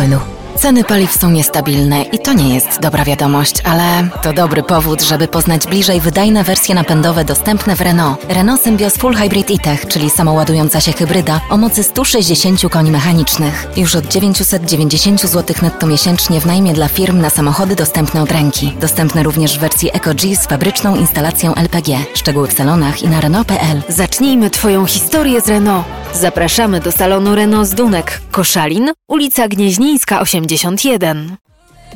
płynu. Ceny paliw są niestabilne i to nie jest dobra wiadomość, ale to dobry powód, żeby poznać bliżej wydajne wersje napędowe dostępne w Renault. Renault Symbioz Full Hybrid e-Tech, czyli samoładująca się hybryda o mocy 160 koni mechanicznych. Już od 990 zł netto miesięcznie w najmie dla firm na samochody dostępne od ręki. Dostępne również w wersji EcoG z fabryczną instalacją LPG. Szczegóły w salonach i na Renault.pl. Zacznijmy Twoją historię z Renault. Zapraszamy do salonu Renault z Dunek, Koszalin, ulica Gnieźnieńska 81.